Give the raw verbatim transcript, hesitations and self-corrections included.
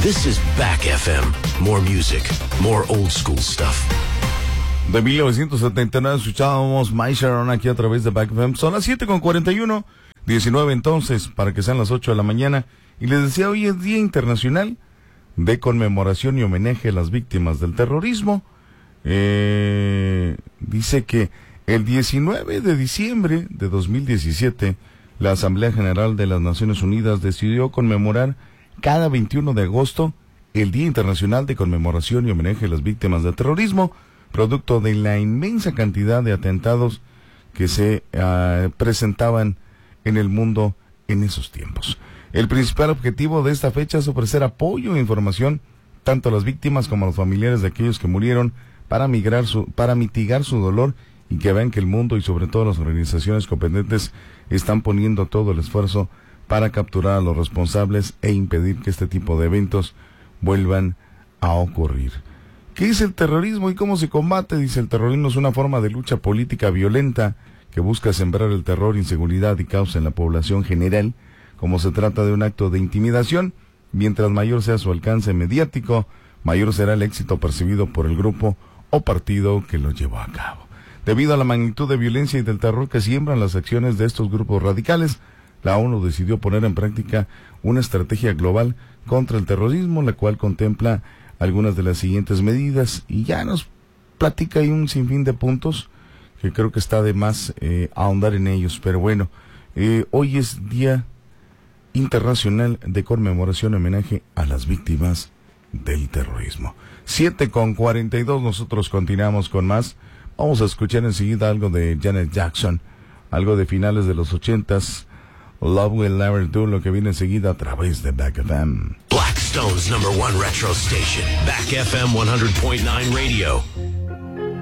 This is Back F M. More music, more old school stuff. De mil novecientos setenta y nueve escuchábamos My Sharon aquí a través de Back F M. Son las siete con cuarenta y uno, diecinueve entonces, para que sean las ocho de la mañana. Y les decía, hoy es Día Internacional de Conmemoración y Homenaje a las Víctimas del Terrorismo. Eh, dice que el diecinueve de diciembre de dos mil diecisiete, la Asamblea General de las Naciones Unidas decidió conmemorar cada veintiuno de agosto el Día Internacional de Conmemoración y Homenaje a las Víctimas del Terrorismo, producto de la inmensa cantidad de atentados que se uh, presentaban en el mundo en esos tiempos. El principal objetivo de esta fecha es ofrecer apoyo e información tanto a las víctimas como a los familiares de aquellos que murieron para, migrar su, para mitigar su dolor y que vean que el mundo y sobre todo las organizaciones competentes están poniendo todo el esfuerzo para capturar a los responsables e impedir que este tipo de eventos vuelvan a ocurrir. ¿Qué es el terrorismo y cómo se combate? Dice, el terrorismo es una forma de lucha política violenta que busca sembrar el terror, inseguridad y caos en la población general. Como se trata de un acto de intimidación, mientras mayor sea su alcance mediático, mayor será el éxito percibido por el grupo o partido que lo llevó a cabo. Debido a la magnitud de violencia y del terror que siembran las acciones de estos grupos radicales, la ONU decidió poner en práctica una estrategia global contra el terrorismo, la cual contempla algunas de las siguientes medidas, y ya nos platica ahí un sinfín de puntos que creo que está de más eh, ahondar en ellos. Pero bueno, eh, hoy es Día Internacional de Conmemoración y Homenaje a las Víctimas del Terrorismo. siete con cuarenta y dos, nosotros continuamos con más. Vamos a escuchar enseguida algo de Janet Jackson, algo de finales de los ochentas, Love Will Never Do, lo que viene enseguida a través de Back F M. Blackstone's number one retro station, Back F M one hundred point nine Radio.